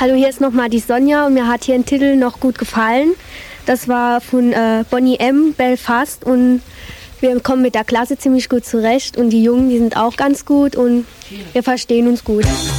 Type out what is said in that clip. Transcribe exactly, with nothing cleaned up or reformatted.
Hallo, hier ist nochmal die Sonja und mir hat hier ein Titel noch gut gefallen. Das war von äh, Bonnie M. Belfast und wir kommen mit der Klasse ziemlich gut zurecht und die Jungen, die sind auch ganz gut und wir verstehen uns gut.